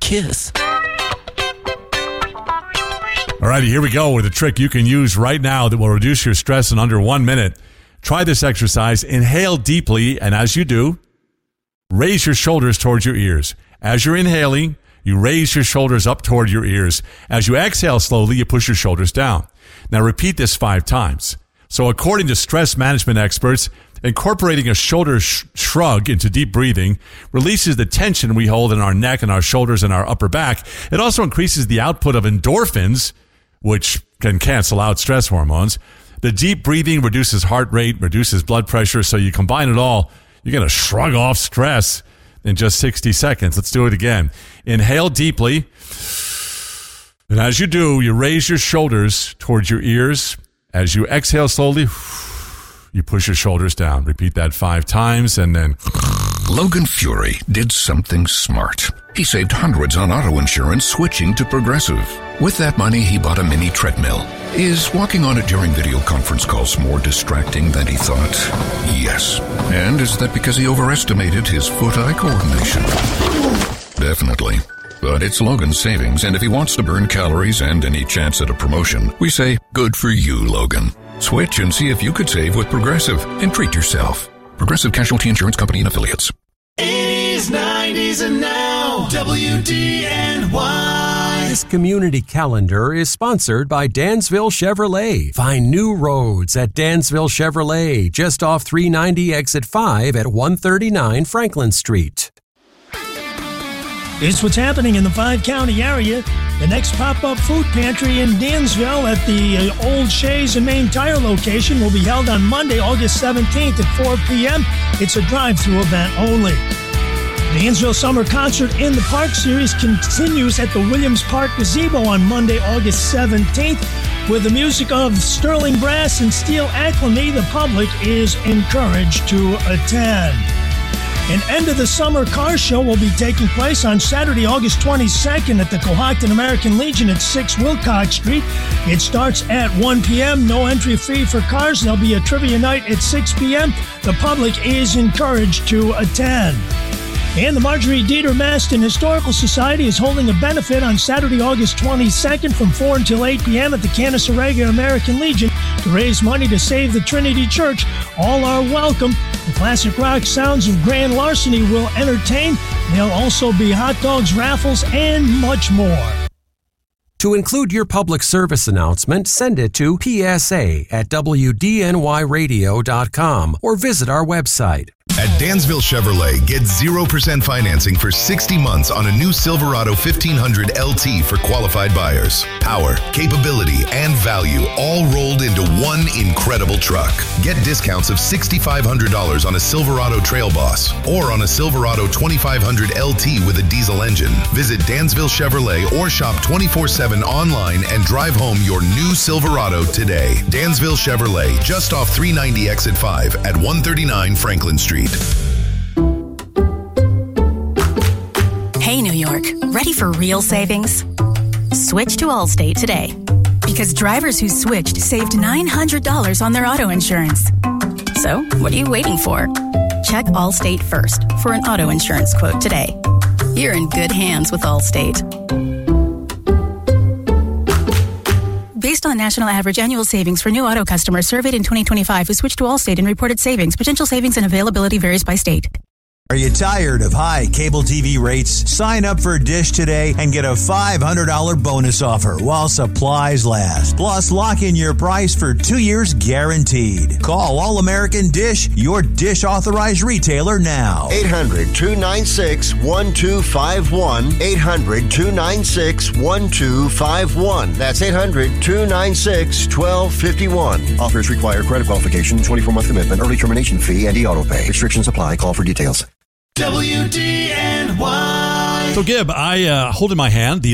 kiss. All righty, here we go with a trick you can use right now that will reduce your stress in under 1 minute. Try this exercise. Inhale deeply, and as you do, raise your shoulders towards your ears. As you're inhaling, you raise your shoulders up toward your ears. As you exhale slowly, you push your shoulders down. Now repeat this 5 times. So according to stress management experts, incorporating a shoulder shrug into deep breathing releases the tension we hold in our neck and our shoulders and our upper back. It also increases the output of endorphins, which can cancel out stress hormones. The deep breathing reduces heart rate, reduces blood pressure. So you combine it all, you're going to shrug off stress in just 60 seconds. Let's do it again. Inhale deeply. And as you do, you raise your shoulders towards your ears. As you exhale slowly, you push your shoulders down. Repeat that 5 times and then... Logan Fury did something smart. He saved hundreds on auto insurance switching to Progressive. With that money, he bought a mini treadmill. Is walking on it during video conference calls more distracting than he thought? Yes. And is that because he overestimated his foot-eye coordination? Definitely. But it's Logan's savings, and if he wants to burn calories and any chance at a promotion, we say, good for you, Logan. Switch and see if you could save with Progressive and treat yourself. Progressive Casualty Insurance Company and Affiliates. 80s, 90s, and now, WDNY. This community calendar is sponsored by Dansville Chevrolet. Find new roads at Dansville Chevrolet, just off 390 exit 5 at 139 Franklin Street. It's what's happening in the 5-county area. The next pop-up food pantry in Dansville at the Old Shays and Main Tire location will be held on Monday, August 17th at 4 p.m. It's a drive-through event only. The Dansville Summer Concert in the Park series continues at the Williams Park Gazebo on Monday, August 17th. With the music of Sterling Brass and Steel Acclamy, the public is encouraged to attend. An end of the summer car show will be taking place on Saturday, August 22nd at the Cohocton American Legion at 6 Wilcox Street. It starts at 1 p.m. No entry fee for cars. There'll be a trivia night at 6 p.m. The public is encouraged to attend. And the Marjorie Dieter Maston Historical Society is holding a benefit on Saturday, August 22nd from 4 until 8 p.m. at the Canasarega American Legion to raise money to save the Trinity Church. All are welcome. The classic rock sounds of Grand Larceny will entertain. There'll also be hot dogs, raffles, and much more. To include your public service announcement, send it to psa@wdnyradio.com or visit our website. At Dansville Chevrolet, get 0% financing for 60 months on a new Silverado 1500 LT for qualified buyers. Power, capability, and value all rolled into one incredible truck. Get discounts of $6,500 on a Silverado Trail Boss or on a Silverado 2500 LT with a diesel engine. Visit Dansville Chevrolet or shop 24/7 online and drive home your new Silverado today. Dansville Chevrolet, just off 390 exit 5 at 139 Franklin Street. Hey, New York, ready for real savings? Switch to Allstate today. Because drivers who switched saved $900 on their auto insurance. So, what are you waiting for? Check Allstate first for an auto insurance quote today. You're in good hands with Allstate. Based on national average annual savings for new auto customers surveyed in 2025 who switched to Allstate and reported savings, potential savings and availability varies by state. Are you tired of high cable TV rates? Sign up for Dish today and get a $500 bonus offer while supplies last. Plus, lock in your price for 2 years guaranteed. Call All-American Dish, your Dish authorized retailer now. 800-296-1251. 800-296-1251. That's 800-296-1251. Offers require credit qualification, 24-month commitment, early termination fee, and e-auto pay. Restrictions apply. Call for details. WDNY. So, Gib, I hold in my hand the